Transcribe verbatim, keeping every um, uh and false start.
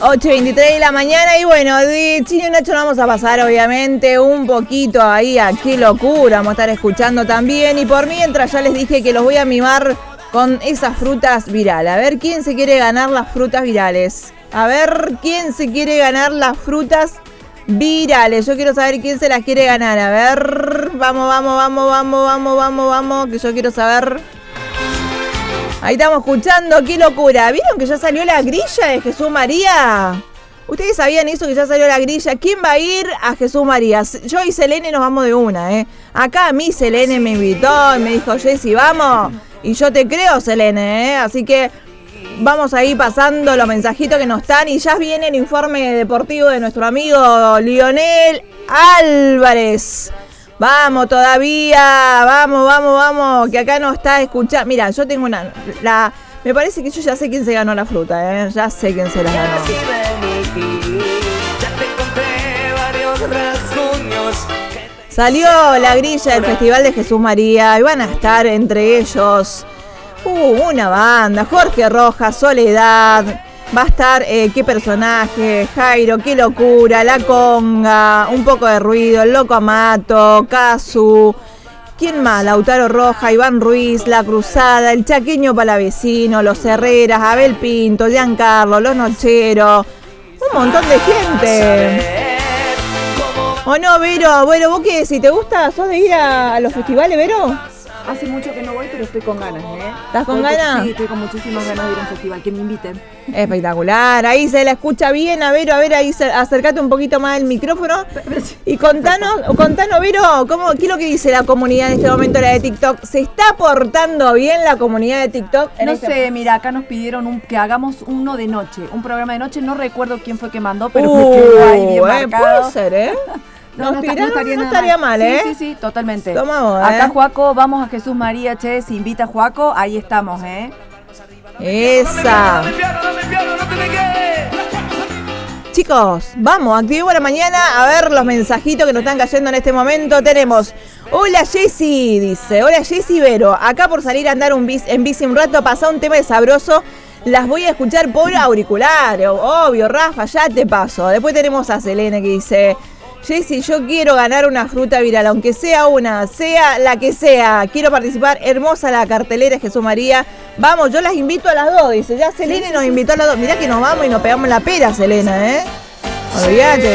ocho y veintitrés de la mañana y bueno, de Chino y Nacho nos vamos a pasar obviamente un poquito ahí a Qué Locura, vamos a estar escuchando también y por mientras ya les dije que los voy a mimar con esas frutas virales. A ver quién se quiere ganar las frutas virales. A ver quién se quiere ganar las frutas virales. Yo quiero saber quién se las quiere ganar. A ver, vamos, vamos, vamos, vamos, vamos, vamos, vamos, que yo quiero saber. Ahí estamos escuchando, Qué Locura. ¿Vieron que ya salió la grilla de Jesús María? ¿Ustedes sabían eso, que ya salió la grilla? ¿Quién va a ir a Jesús María? Yo y Selene nos vamos de una, ¿eh? Acá a mí Selene me invitó y me dijo, Jessy, vamos. Y yo te creo, Selene, ¿eh? Así que vamos a ir pasando los mensajitos que nos están y ya viene el informe deportivo de nuestro amigo Lionel Álvarez. Vamos todavía, vamos, vamos, vamos, que acá no está escuchando. Mira, yo tengo una... la Me parece que yo ya sé quién se ganó la fruta, ¿eh? Ya sé quién se la ganó. Salió la grilla del Festival de Jesús María y van a estar entre ellos uh, una banda, Jorge Rojas, Soledad, va a estar eh, qué personaje, Jairo, Qué Locura, La Conga, Un Poco de Ruido, El Loco Amato, Casu, ¿quién más? Lautaro Roja, Iván Ruiz, La Cruzada, El Chaqueño Palavecino, Los Herreras, Abel Pinto, Giancarlo, Los Nocheros, un montón de gente. ¿O no, Vero? Bueno, ¿vos qué decís? ¿Te gusta? ¿Sos de ir a, a los festivales, Vero? Hace mucho que no voy, pero estoy con ganas, ¿eh? ¿Estás con estoy, ganas? Sí, estoy con muchísimas ganas de ir a un festival, que me inviten. Espectacular, ahí se la escucha bien, a Vero, a ver, ahí se, acércate un poquito más al micrófono y contanos, contanos, Vero, ¿cómo, ¿qué es lo que dice la comunidad en este momento, la de TikTok? ¿Se está portando bien la comunidad de TikTok? No este... sé, mira, acá nos pidieron un, que hagamos uno de noche, un programa de noche, no recuerdo quién fue que mandó, pero uh, me quedó ahí bien eh, marcado. Puede ser, ¿eh? No, no, tiraron, no estaría, no estaría mal, ¿eh? Sí, sí, sí, totalmente. Toma vos, Acá, ¿eh? Juaco, vamos a Jesús María, che, si invita a Juaco, ahí estamos, ¿eh? Esa. Chicos, vamos, activemos la mañana a ver los mensajitos que nos están cayendo en este momento. Tenemos, hola Jessy, dice, hola Jessy Vero, acá por salir a andar un bici, en bici un rato, pasá un tema de sabroso, las voy a escuchar por auricular, obvio, Rafa, ya te paso. Después tenemos a Selene que dice, Jessy, yo quiero ganar una fruta viral, aunque sea una, sea la que sea, quiero participar, hermosa la cartelera de Jesús María. Vamos, yo las invito a las dos, dice, ya Selene sí, sí, nos sí. invitó a las dos. Mirá que nos vamos y nos pegamos la pera, Selena, ¿eh? Olvídate.